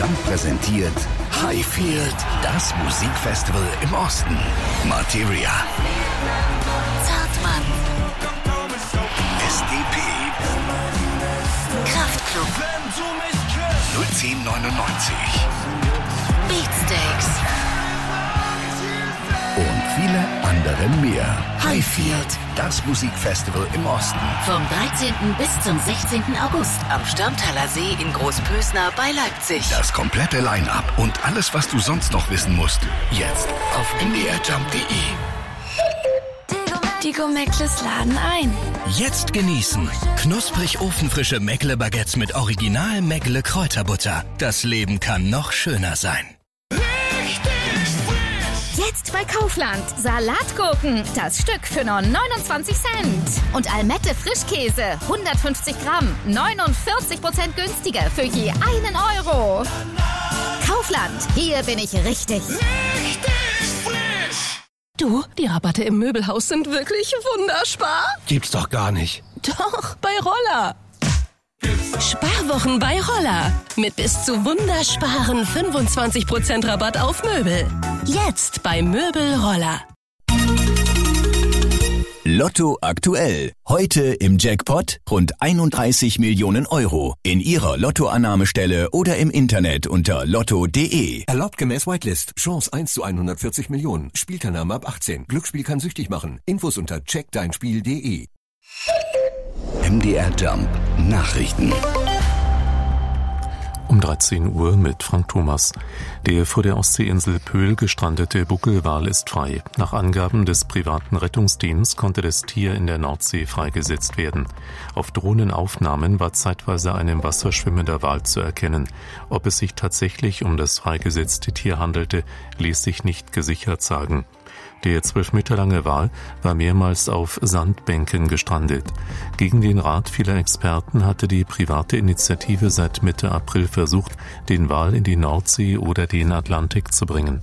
Jump präsentiert Highfield, das Musikfestival im Osten. Materia, Zartmann, SDP, Kraftklub, 01099 Beatsteaks und viele andere mehr. Highfield, Das Musikfestival im Osten. vom 13. bis zum 16. August am Störmtaler See in Großpösner bei Leipzig. Das komplette Line-Up und alles, was du sonst noch wissen musst, jetzt auf mdrjump.de. Die Gourmet-Kles laden ein. Jetzt genießen. Knusprig ofenfrische Meckle-Baguettes mit Original Meckle Kräuterbutter. Das Leben kann noch schöner sein. Jetzt bei Kaufland. Salatgurken. Das Stück für nur 29 Cent. Und Almette Frischkäse. 150 Gramm. 49% günstiger für je 1 Euro. Kaufland. Hier bin ich richtig. Du, die Rabatte im Möbelhaus sind wirklich wunderspar. Gibt's doch gar nicht. Doch, bei Roller. Sparwochen bei Roller. Mit bis zu wundersparen 25% Rabatt auf Möbel. Jetzt bei Möbel Roller. Lotto aktuell. Heute im Jackpot rund 31 Millionen Euro. In Ihrer Lottoannahmestelle oder im Internet unter lotto.de. Erlaubt gemäß Whitelist. Chance 1 zu 140 Millionen. Spielteilnahme ab 18. Glücksspiel kann süchtig machen. Infos unter checkdeinspiel.de. MDR Jump Nachrichten. Um 13 Uhr mit Frank Thomas. Der vor der Ostseeinsel Pöhl gestrandete Buckelwal ist frei. Nach Angaben des privaten Rettungsteams konnte das Tier in der Nordsee freigesetzt werden. Auf Drohnenaufnahmen war zeitweise ein im Wasser schwimmender Wal zu erkennen. Ob es sich tatsächlich um das freigesetzte Tier handelte, ließ sich nicht gesichert sagen. Der 12 Meter lange Wal war mehrmals auf Sandbänken gestrandet. Gegen den Rat vieler Experten hatte die private Initiative seit Mitte April versucht, den Wal in die Nordsee oder den Atlantik zu bringen.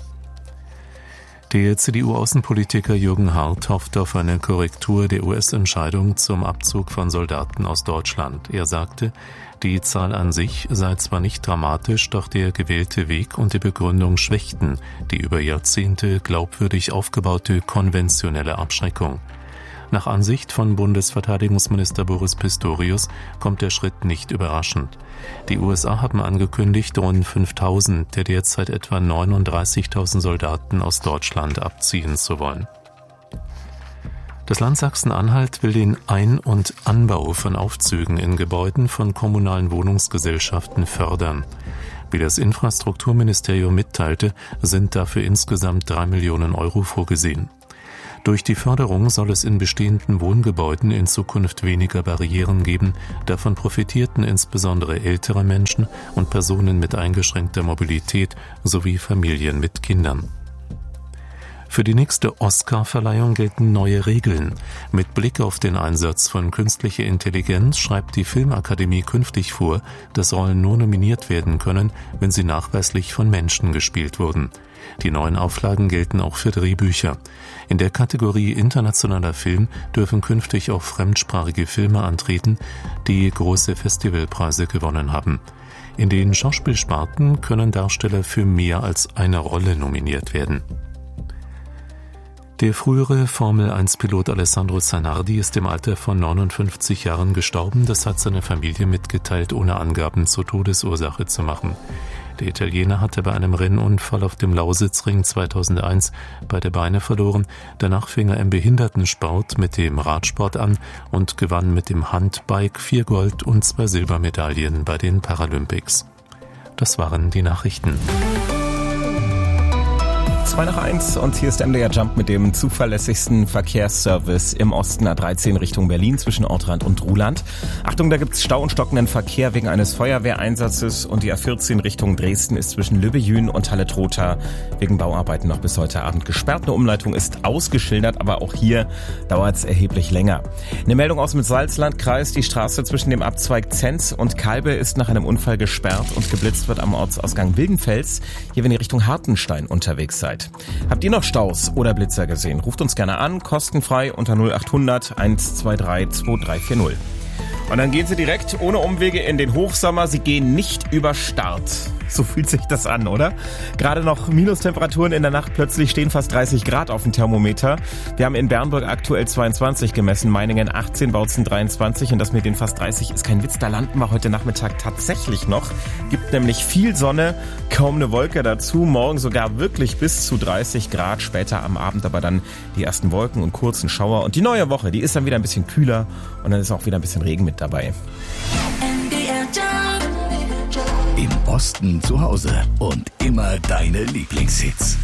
Der CDU-Außenpolitiker Jürgen Hart hofft auf eine Korrektur der US-Entscheidung zum Abzug von Soldaten aus Deutschland. Er sagte, die Zahl an sich sei zwar nicht dramatisch, doch der gewählte Weg und die Begründung schwächten die über Jahrzehnte glaubwürdig aufgebaute konventionelle Abschreckung. Nach Ansicht von Bundesverteidigungsminister Boris Pistorius kommt der Schritt nicht überraschend. Die USA haben angekündigt, rund 5.000 der derzeit etwa 39.000 Soldaten aus Deutschland abziehen zu wollen. Das Land Sachsen-Anhalt will den Ein- und Anbau von Aufzügen in Gebäuden von kommunalen Wohnungsgesellschaften fördern. Wie das Infrastrukturministerium mitteilte, sind dafür insgesamt 3 Millionen Euro vorgesehen. Durch die Förderung soll es in bestehenden Wohngebäuden in Zukunft weniger Barrieren geben. Davon profitierten insbesondere ältere Menschen und Personen mit eingeschränkter Mobilität sowie Familien mit Kindern. Für die nächste Oscar-Verleihung gelten neue Regeln. Mit Blick auf den Einsatz von künstlicher Intelligenz schreibt die Filmakademie künftig vor, dass Rollen nur nominiert werden können, wenn sie nachweislich von Menschen gespielt wurden. Die neuen Auflagen gelten auch für Drehbücher. In der Kategorie internationaler Film dürfen künftig auch fremdsprachige Filme antreten, die große Festivalpreise gewonnen haben. In den Schauspielsparten können Darsteller für mehr als eine Rolle nominiert werden. Der frühere Formel-1-Pilot Alessandro Zanardi ist im Alter von 59 Jahren gestorben. Das hat seine Familie mitgeteilt, ohne Angaben zur Todesursache zu machen. Der Italiener hatte bei einem Rennunfall auf dem Lausitzring 2001 beide Beine verloren. Danach fing er im Behindertensport mit dem Radsport an und gewann mit dem Handbike 4 Gold- und 2 Silbermedaillen bei den Paralympics. Das waren die Nachrichten. 2:01 und hier ist MDR Jump mit dem zuverlässigsten Verkehrsservice im Osten A13 Richtung Berlin zwischen Ortrand und Ruhland. Achtung, da gibt's Stau und stockenden Verkehr wegen eines Feuerwehreinsatzes und die A14 Richtung Dresden ist zwischen Lübbejün und Halle-Trotha wegen Bauarbeiten noch bis heute Abend gesperrt. Eine Umleitung ist ausgeschildert, aber auch hier dauert's erheblich länger. Eine Meldung aus dem Salzlandkreis. Die Straße zwischen dem Abzweig Zenz und Kalbe ist nach einem Unfall gesperrt und geblitzt wird am Ortsausgang Wildenfels. Hier, wenn ihr Richtung Hartenstein unterwegs seid. Habt ihr noch Staus oder Blitzer gesehen? Ruft uns gerne an, kostenfrei unter 0800 123 2340. Und dann gehen Sie direkt ohne Umwege in den Hochsommer. Sie gehen nicht über Start. So fühlt sich das an, oder? Gerade noch Minustemperaturen in der Nacht, plötzlich stehen fast 30 Grad auf dem Thermometer. Wir haben in Bernburg aktuell 22 gemessen, Meiningen 18, Bautzen 23 und das mit den fast 30 ist kein Witz, da landen wir heute Nachmittag tatsächlich noch. Gibt nämlich viel Sonne, kaum eine Wolke dazu, morgen sogar wirklich bis zu 30 Grad, später am Abend aber dann die ersten Wolken und kurzen Schauer und die neue Woche, die ist dann wieder ein bisschen kühler und dann ist auch wieder ein bisschen Regen mit dabei. Im Osten zu Hause und immer deine Lieblingshits.